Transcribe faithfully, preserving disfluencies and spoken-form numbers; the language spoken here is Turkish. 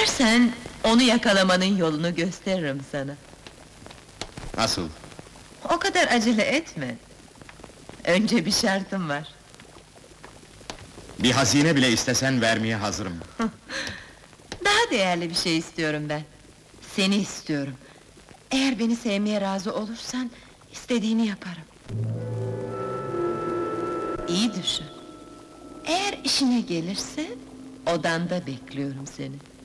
İstersen onu yakalamanın yolunu gösteririm sana. Nasıl? O kadar acele etme. Önce bir şartım var. Bir hazine bile istesen vermeye hazırım. Daha değerli bir şey istiyorum ben. Seni istiyorum. Eğer beni sevmeye razı olursan, istediğini yaparım. İyi düşün. Eğer işine gelirse, odanda bekliyorum seni.